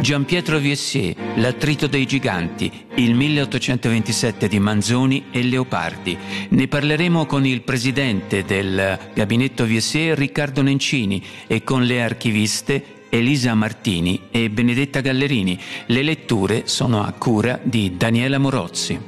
Giampietro Viessier, L'attrito dei giganti, il 1827 di Manzoni e Leopardi. Ne parleremo con il presidente del Gabinetto Viessier, Riccardo Nencini, e con le archiviste Elisa Martini e Benedetta Gallerini. Le letture sono a cura di Daniela Morozzi.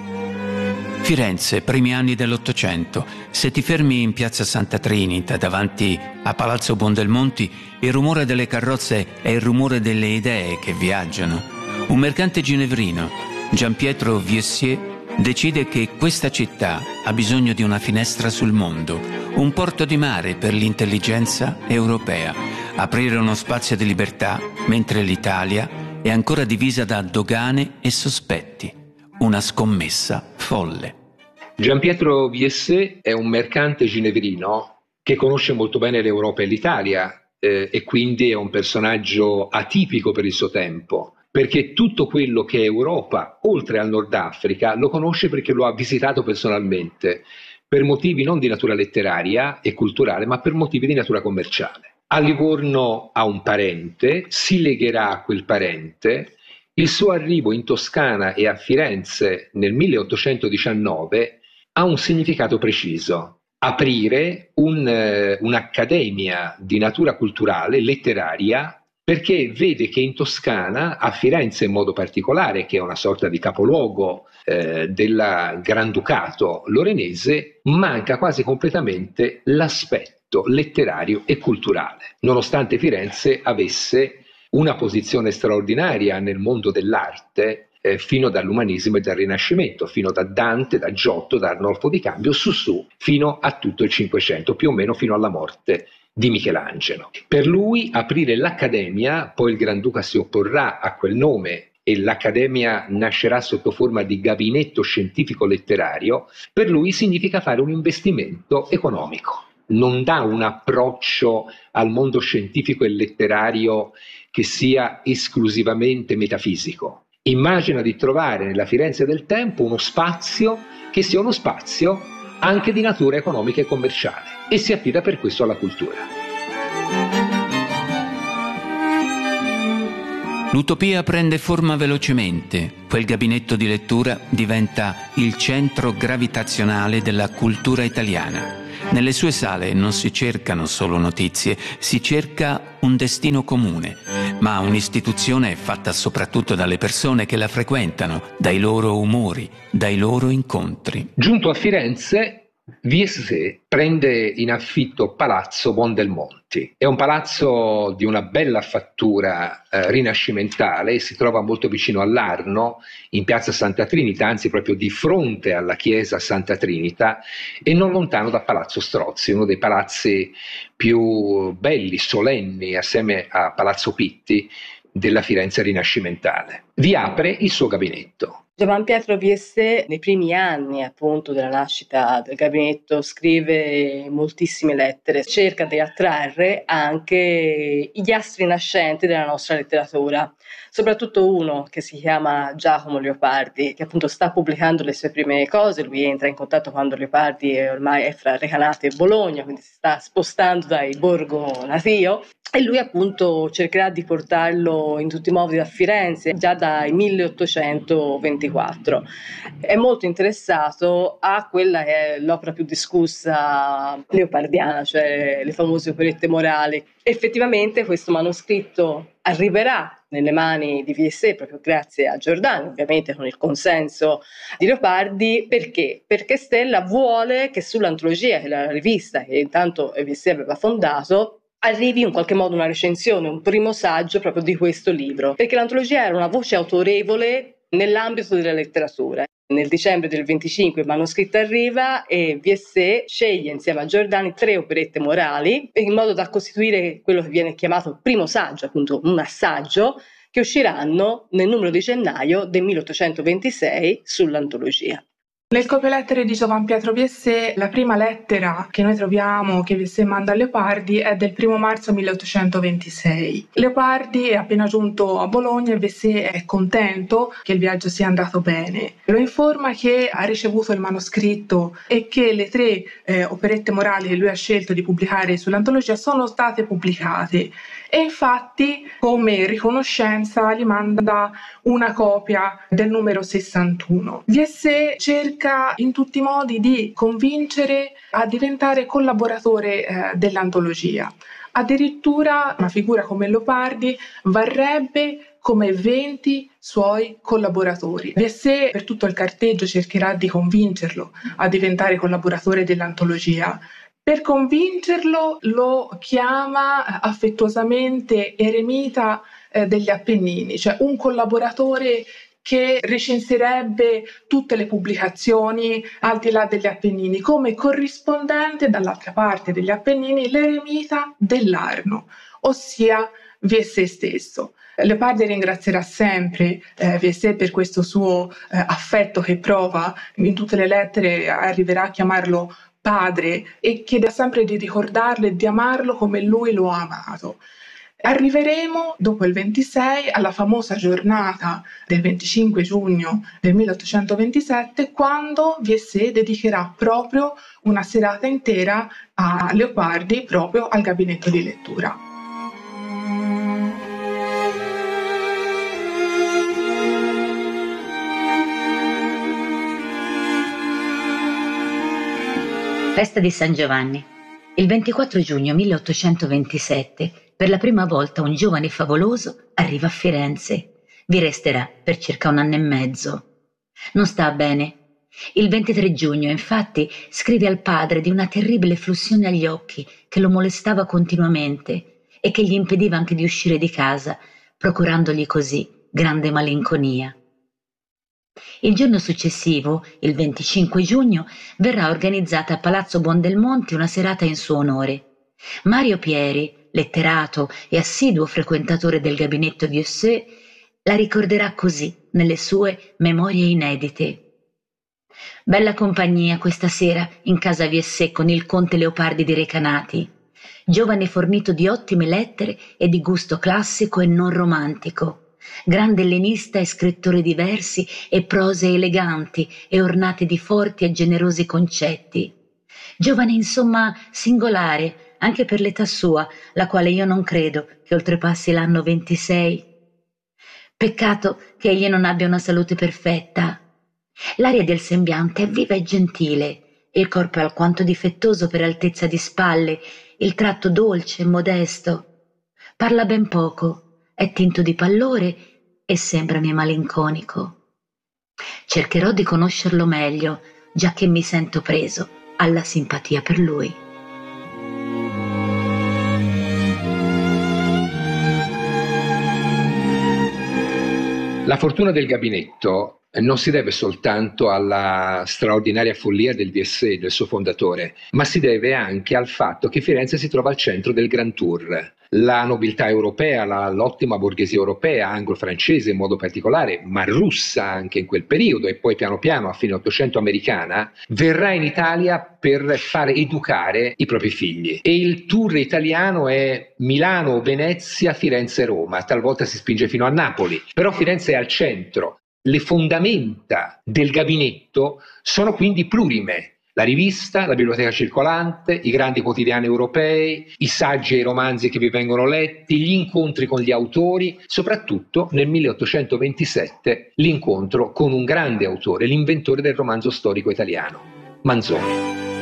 Firenze, primi anni dell'Ottocento. Se ti fermi in piazza Santa Trinita davanti a Palazzo Buondelmonti, il rumore delle carrozze è il rumore delle idee che viaggiano. Un mercante ginevrino, Giampietro Viessier, decide che questa città ha bisogno di una finestra sul mondo, un porto di mare per l'intelligenza europea, aprire uno spazio di libertà mentre l'Italia è ancora divisa da dogane e sospetti. Una scommessa folle. Giampietro Viessier è un mercante ginevrino che conosce molto bene l'Europa e l'Italia e quindi è un personaggio atipico per il suo tempo, perché tutto quello che è Europa, oltre al Nord Africa, lo conosce perché lo ha visitato personalmente, per motivi non di natura letteraria e culturale, ma per motivi di natura commerciale. A Livorno ha un parente, si legherà a quel parente. Il suo arrivo in Toscana e a Firenze nel 1819 ha un significato preciso: aprire un'accademia di natura culturale, letteraria, perché vede che in Toscana, a Firenze in modo particolare, che è una sorta di capoluogo del Granducato lorenese, manca quasi completamente l'aspetto letterario e culturale, nonostante Firenze avesse una posizione straordinaria nel mondo dell'arte fino dall'umanesimo e dal Rinascimento, fino da Dante, da Giotto, da Arnolfo di Cambio, su fino a tutto il Cinquecento, più o meno fino alla morte di Michelangelo. Per lui aprire l'Accademia, poi il Granduca si opporrà a quel nome e l'Accademia nascerà sotto forma di gabinetto scientifico letterario, per lui significa fare un investimento economico. Non dà un approccio al mondo scientifico e letterario che sia esclusivamente metafisico. Immagina di trovare nella Firenze del tempo uno spazio che sia uno spazio anche di natura economica e commerciale, e si affida per questo alla cultura. L'utopia prende forma velocemente. Quel gabinetto di lettura diventa il centro gravitazionale della cultura italiana. Nelle sue sale non si cercano solo notizie, si cerca un destino comune, ma un'istituzione fatta soprattutto dalle persone che la frequentano, dai loro umori, dai loro incontri. Giunto a Firenze, Viessier prende in affitto Palazzo Buondelmonti. È un palazzo di una bella fattura rinascimentale, si trova molto vicino all'Arno, in piazza Santa Trinita, anzi proprio di fronte alla chiesa Santa Trinita, e non lontano da Palazzo Strozzi, uno dei palazzi più belli, solenni, assieme a Palazzo Pitti, della Firenze rinascimentale. Vi apre il suo gabinetto. Giampietro Viessier, nei primi anni appunto della nascita del gabinetto, scrive moltissime lettere, cerca di attrarre anche gli astri nascenti della nostra letteratura, soprattutto uno che si chiama Giacomo Leopardi, che appunto sta pubblicando le sue prime cose. Lui entra in contatto quando Leopardi ormai è fra Recanati e Bologna, quindi si sta spostando dai Borgo Natio, e lui appunto cercherà di portarlo in tutti i modi a Firenze già dal 1824. È molto interessato a quella che è l'opera più discussa leopardiana, cioè le famose operette morali. Effettivamente questo manoscritto arriverà nelle mani di Viessier proprio grazie a Giordani, ovviamente con il consenso di Leopardi. Perché? Perché Stella vuole che sull'antologia, che è la rivista che intanto Viessier aveva fondato, arrivi in qualche modo una recensione, un primo saggio proprio di questo libro, perché l'antologia era una voce autorevole nell'ambito della letteratura. Nel dicembre del 25 il manoscritto arriva e Viessier sceglie insieme a Giordani 3 operette morali in modo da costituire quello che viene chiamato il primo saggio, appunto un assaggio, che usciranno nel numero di gennaio del 1826 sull'antologia. Nel copiolettere di Giampietro Viessier, la prima lettera che noi troviamo che Viessier manda a Leopardi è del 1 marzo 1826. Leopardi è appena giunto a Bologna e Viessier è contento che il viaggio sia andato bene. Lo informa che ha ricevuto il manoscritto e che le 3 operette morali che lui ha scelto di pubblicare sull'antologia sono state pubblicate e infatti come riconoscenza gli manda una copia del numero 61. VSE cerca in tutti i modi di convincere a diventare collaboratore dell'antologia. Addirittura una figura come Leopardi varrebbe come 20 suoi collaboratori. VSE per tutto il carteggio cercherà di convincerlo a diventare collaboratore dell'antologia. Per convincerlo lo chiama affettuosamente eremita degli Appennini, cioè un collaboratore che recenserebbe tutte le pubblicazioni al di là degli Appennini, come corrispondente dall'altra parte degli Appennini l'eremita dell'Arno, ossia VSE stesso. Leopardi ringrazierà sempre VSE per questo suo affetto che prova, in tutte le lettere arriverà a chiamarlo padre e chiede sempre di ricordarlo e di amarlo come lui lo ha amato. Arriveremo dopo il 26 alla famosa giornata del 25 giugno del 1827, quando VSE dedicherà proprio una serata intera a Leopardi, proprio al gabinetto di lettura. Festa di San Giovanni. Il 24 giugno 1827, per la prima volta un giovane favoloso arriva a Firenze. Vi resterà per circa 1 anno e mezzo. Non sta bene. Il 23 giugno, infatti, scrive al padre di una terribile flussione agli occhi che lo molestava continuamente e che gli impediva anche di uscire di casa, procurandogli così grande malinconia. Il giorno successivo, il 25 giugno, verrà organizzata a Palazzo Buondelmonte una serata in suo onore. Mario Pieri, letterato e assiduo frequentatore del gabinetto di VSE, la ricorderà così nelle sue Memorie inedite. Bella compagnia questa sera in casa VSE con il conte Leopardi di Recanati, giovane fornito di ottime lettere e di gusto classico e non romantico, grande ellenista e scrittore di versi e prose eleganti e ornate di forti e generosi concetti. Giovane insomma singolare, anche per l'età sua, la quale io non credo che oltrepassi l'anno 26. Peccato che egli non abbia una salute perfetta. L'aria del sembiante è viva e gentile, il corpo è alquanto difettoso per altezza di spalle, il tratto dolce e modesto. Parla ben poco, è tinto di pallore e sembrami malinconico. Cercherò di conoscerlo meglio, giacché mi sento preso alla simpatia per lui. La fortuna del gabinetto non si deve soltanto alla straordinaria follia del VSE, del suo fondatore, ma si deve anche al fatto che Firenze si trova al centro del Grand Tour. La nobiltà europea, l'ottima borghesia europea, anglo-francese in modo particolare, ma russa anche in quel periodo e poi piano piano a fine Ottocento americana, verrà in Italia per fare educare i propri figli. E il tour italiano è Milano, Venezia, Firenze, Roma, talvolta si spinge fino a Napoli, però Firenze è al centro. Le fondamenta del gabinetto sono quindi plurime. La rivista, la biblioteca circolante, i grandi quotidiani europei, i saggi e i romanzi che vi vengono letti, gli incontri con gli autori, soprattutto nel 1827 l'incontro con un grande autore, l'inventore del romanzo storico italiano, Manzoni.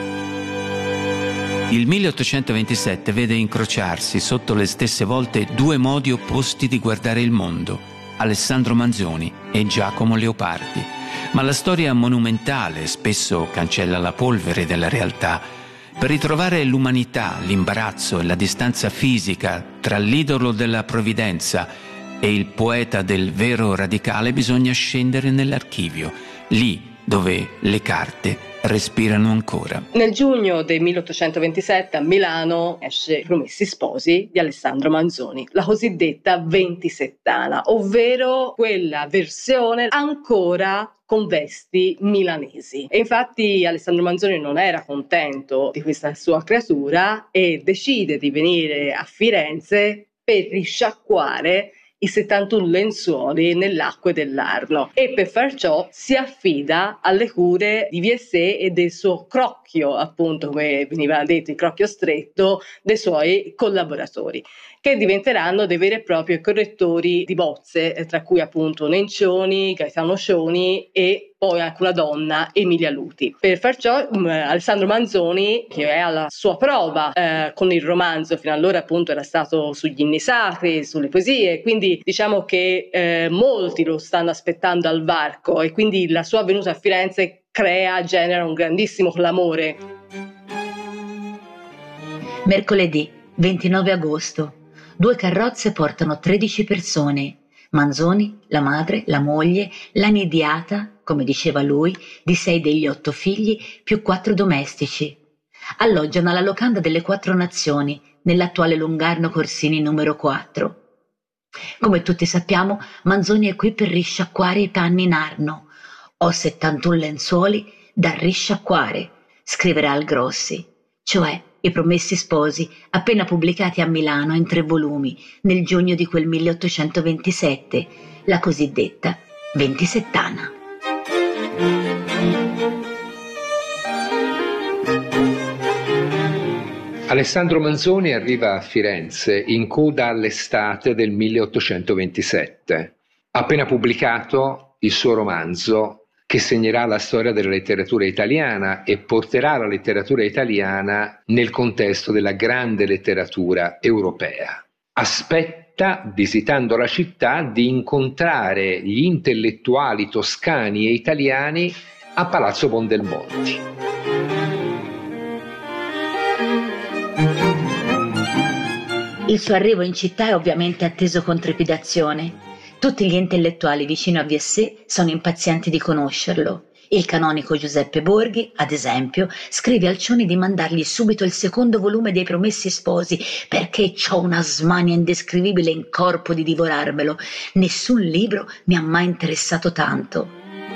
Il 1827 vede incrociarsi sotto le stesse volte 2 modi opposti di guardare il mondo, Alessandro Manzoni e Giacomo Leopardi. Ma la storia monumentale spesso cancella la polvere della realtà. Per ritrovare l'umanità, l'imbarazzo e la distanza fisica tra l'idolo della provvidenza e il poeta del vero radicale bisogna scendere nell'archivio, lì dove le carte respirano ancora. Nel giugno del 1827 a Milano esce Promessi sposi di Alessandro Manzoni, la cosiddetta ventisettana, ovvero quella versione ancora con vesti milanesi. E infatti Alessandro Manzoni non era contento di questa sua creatura e decide di venire a Firenze per risciacquare i 71 lenzuoli nell'acqua dell'Arno, e per far ciò si affida alle cure di Viessé e del suo crocchio, appunto come veniva detto, il crocchio stretto dei suoi collaboratori, che diventeranno dei veri e propri correttori di bozze, tra cui appunto Nencioni, Gaetano Scioni e poi anche una donna, Emilia Luti. Per far ciò Alessandro Manzoni, che è alla sua prova con il romanzo, fino allora appunto era stato sugli inni sacri, sulle poesie, quindi diciamo che molti lo stanno aspettando al varco, e quindi la sua venuta a Firenze genera un grandissimo clamore. Mercoledì 29 agosto. 2 carrozze portano 13 persone. Manzoni, la madre, la moglie, la nidiata, come diceva lui, di 6 degli 8 figli, più 4 domestici. Alloggiano alla locanda delle 4 Nazioni, nell'attuale Lungarno Corsini numero 4. Come tutti sappiamo, Manzoni è qui per risciacquare i panni in Arno. Ho 71 lenzuoli da risciacquare, scriverà al Grossi, cioè I Promessi Sposi, appena pubblicati a Milano in 3 volumi nel giugno di quel 1827, la cosiddetta Ventisettana. Alessandro Manzoni arriva a Firenze in coda all'estate del 1827. Ha appena pubblicato il suo romanzo che segnerà la storia della letteratura italiana e porterà la letteratura italiana nel contesto della grande letteratura europea. Aspetta, visitando la città, di incontrare gli intellettuali toscani e italiani a Palazzo Buondelmonti. Il suo arrivo in città è ovviamente atteso con trepidazione. Tutti gli intellettuali vicino a Viessé sono impazienti di conoscerlo. Il canonico Giuseppe Borghi, ad esempio, scrive al Cioni di mandargli subito il 2° volume dei Promessi Sposi, perché c'ho una smania indescrivibile in corpo di divorarmelo. Nessun libro mi ha mai interessato tanto.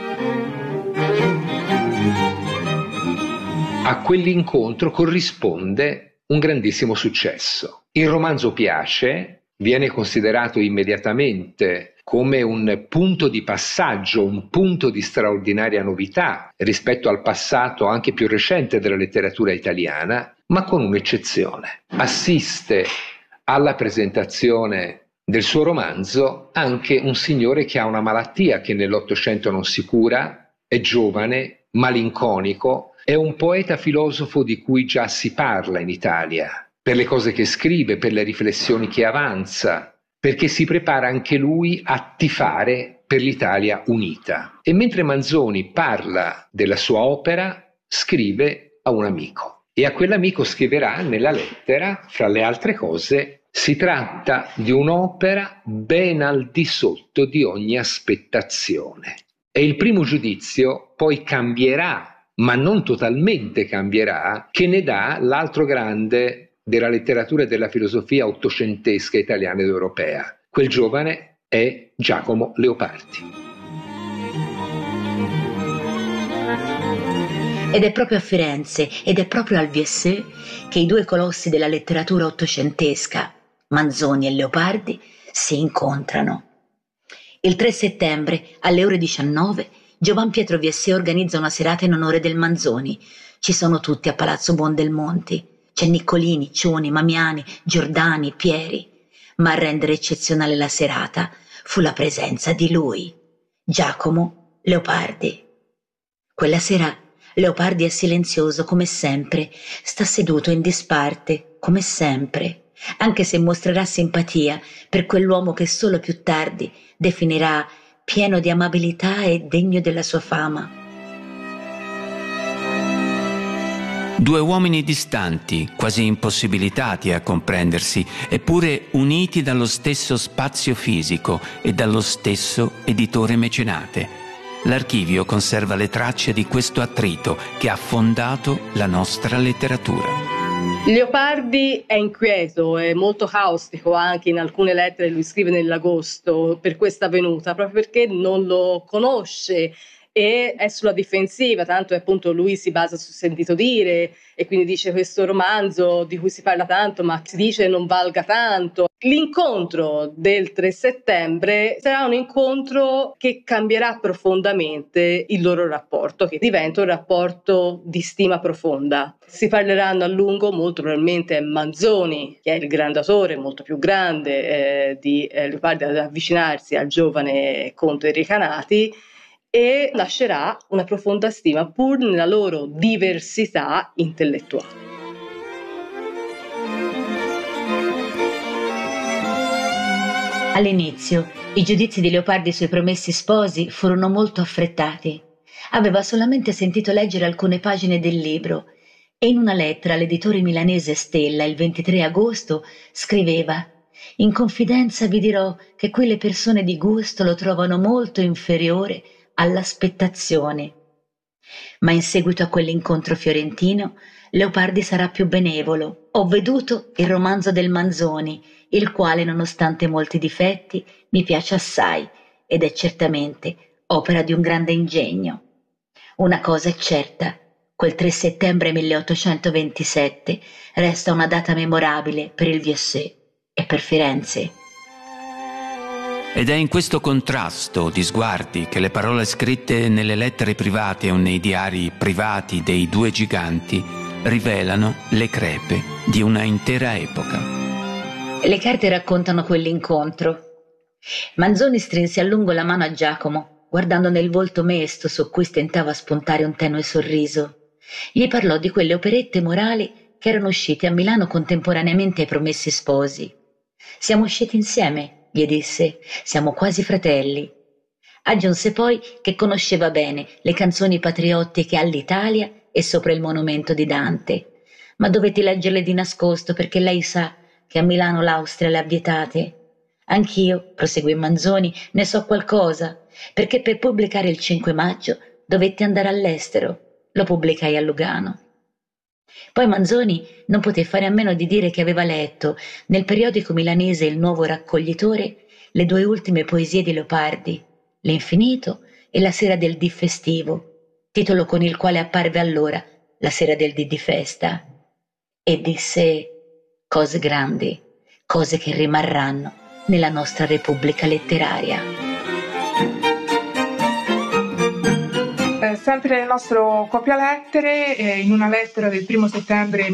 A quell'incontro corrisponde un grandissimo successo. Il romanzo piace, viene considerato immediatamente come un punto di passaggio, un punto di straordinaria novità rispetto al passato anche più recente della letteratura italiana, ma con un'eccezione. Assiste alla presentazione del suo romanzo anche un signore che ha una malattia che nell'Ottocento non si cura, è giovane, malinconico, è un poeta filosofo di cui già si parla in Italia, per le cose che scrive, per le riflessioni che avanza, perché si prepara anche lui a tifare per l'Italia unita. E mentre Manzoni parla della sua opera, scrive a un amico. E a quell'amico scriverà nella lettera, fra le altre cose, si tratta di un'opera ben al di sotto di ogni aspettazione. E il primo giudizio poi cambierà, ma non totalmente cambierà, che ne dà l'altro grande della letteratura e della filosofia ottocentesca italiana ed europea. Quel giovane è Giacomo Leopardi. Ed è proprio a Firenze ed è proprio al Viessé che i 2 colossi della letteratura ottocentesca, Manzoni e Leopardi, si incontrano. Il 3 settembre, alle ore 19, Giovan Pietro Viessé organizza una serata in onore del Manzoni. Ci sono tutti a Palazzo Buondelmonti. C'è Niccolini, Cioni, Mamiani, Giordani, Pieri. Ma a rendere eccezionale la serata fu la presenza di lui, Giacomo Leopardi. Quella sera Leopardi è silenzioso come sempre, sta seduto in disparte come sempre, anche se mostrerà simpatia per quell'uomo che solo più tardi definirà pieno di amabilità e degno della sua fama. 2 uomini distanti, quasi impossibilitati a comprendersi, eppure uniti dallo stesso spazio fisico e dallo stesso editore mecenate. L'archivio conserva le tracce di questo attrito che ha fondato la nostra letteratura. Leopardi è inquieto, è molto caustico anche in alcune lettere che lui scrive nell'agosto per questa venuta, proprio perché non lo conosce e è sulla difensiva, tanto appunto lui si basa sul sentito dire e quindi dice questo romanzo di cui si parla tanto ma si dice non valga tanto. L'incontro del 3 settembre sarà un incontro che cambierà profondamente il loro rapporto, che diventa un rapporto di stima profonda. Si parleranno a lungo, molto probabilmente Manzoni, che è il grande autore, molto più grande di Leopardi, ad avvicinarsi al giovane conte Recanati, e nascerà una profonda stima pur nella loro diversità intellettuale. All'inizio, i giudizi di Leopardi sui Promessi Sposi furono molto affrettati. Aveva solamente sentito leggere alcune pagine del libro e in una lettera all'editore milanese Stella il 23 agosto scriveva: «In confidenza vi dirò che qui le persone di gusto lo trovano molto inferiore all'aspettazione». Ma in seguito a quell'incontro fiorentino, Leopardi sarà più benevolo. «Ho veduto il romanzo del Manzoni, il quale, nonostante molti difetti, mi piace assai ed è certamente opera di un grande ingegno. Una cosa è certa, quel 3 settembre 1827 resta una data memorabile per il Viesseux e per Firenze». Ed è in questo contrasto di sguardi che le parole scritte nelle lettere private o nei diari privati dei due giganti rivelano le crepe di una intera epoca. Le carte raccontano quell'incontro. Manzoni strinse a lungo la mano a Giacomo, guardando nel volto mesto su cui stentava spuntare un tenue sorriso. Gli parlò di quelle operette morali che erano uscite a Milano contemporaneamente ai Promessi Sposi. «Siamo usciti insieme», gli disse, «siamo quasi fratelli». Aggiunse poi che conosceva bene le canzoni patriottiche all'Italia e sopra il monumento di Dante. «Ma dovete leggerle di nascosto perché lei sa che a Milano l'Austria le ha vietate. Anch'io», proseguì Manzoni, «ne so qualcosa, perché per pubblicare il 5 maggio dovetti andare all'estero. Lo pubblicai a Lugano». Poi Manzoni non poté fare a meno di dire che aveva letto nel periodico milanese Il Nuovo Raccoglitore le due ultime poesie di Leopardi, L'Infinito e La sera del dì festivo, titolo con il quale apparve allora La sera del dì di festa, e disse: «Cose grandi, cose che rimarranno nella nostra Repubblica letteraria». Sempre nel nostro copialettere, in una lettera del 1 settembre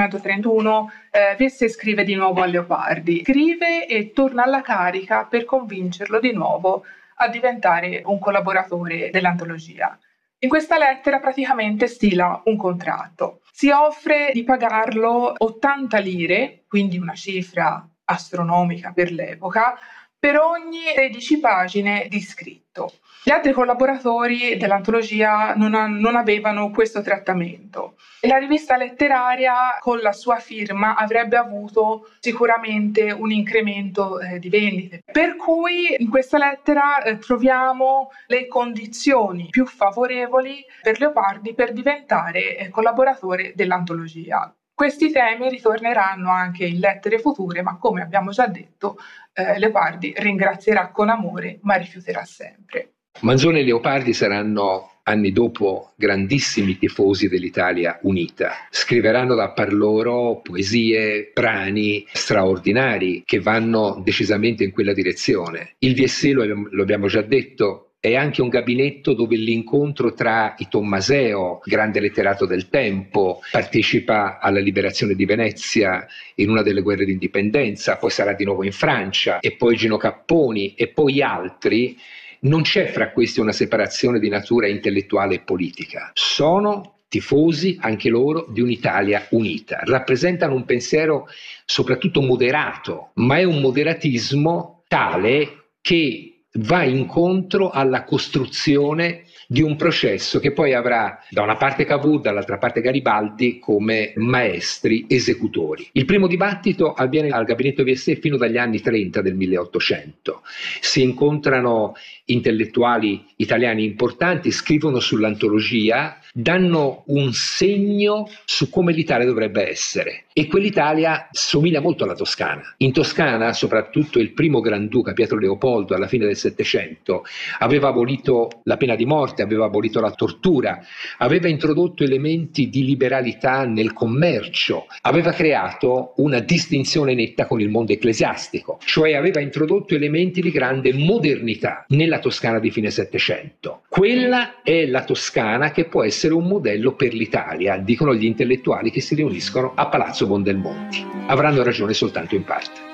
1831, Viesseux scrive di nuovo a Leopardi. Scrive e torna alla carica per convincerlo di nuovo a diventare un collaboratore dell'antologia. In questa lettera praticamente stila un contratto. Si offre di pagarlo 80 lire, quindi una cifra astronomica per l'epoca, per ogni 16 pagine di scritto. Gli altri collaboratori dell'antologia non avevano questo trattamento. La rivista letteraria con la sua firma avrebbe avuto sicuramente un incremento di vendite. Per cui in questa lettera troviamo le condizioni più favorevoli per Leopardi per diventare collaboratore dell'antologia. Questi temi ritorneranno anche in lettere future, ma come abbiamo già detto, Leopardi ringrazierà con amore, ma rifiuterà sempre. Manzoni e Leopardi saranno anni dopo grandissimi tifosi dell'Italia unita. Scriveranno da par loro poesie, brani straordinari che vanno decisamente in quella direzione. Il Viesseux, lo abbiamo già detto, è anche un gabinetto dove l'incontro tra i Tommaseo, grande letterato del tempo, partecipa alla liberazione di Venezia in una delle guerre d'indipendenza, poi sarà di nuovo in Francia, e poi Gino Capponi e poi altri. Non c'è fra questi una separazione di natura intellettuale e politica. Sono tifosi anche loro di un'Italia unita. Rappresentano un pensiero soprattutto moderato, ma è un moderatismo tale che va incontro alla costruzione di un processo che poi avrà da una parte Cavour, dall'altra parte Garibaldi come maestri esecutori. Il primo dibattito avviene al gabinetto Viesseux fino dagli anni 30 del 1800. Si incontrano intellettuali italiani importanti scrivono sull'antologia, danno un segno su come l'Italia dovrebbe essere. E quell'Italia somiglia molto alla Toscana. In Toscana, soprattutto il primo Granduca, Pietro Leopoldo, alla fine del Settecento, aveva abolito la pena di morte, aveva abolito la tortura, aveva introdotto elementi di liberalità nel commercio, aveva creato una distinzione netta con il mondo ecclesiastico, cioè aveva introdotto elementi di grande modernità nella Toscana di fine Settecento. Quella è la Toscana che può essere un modello per l'Italia, dicono gli intellettuali che si riuniscono a Palazzo Buondelmonti. Avranno ragione soltanto in parte.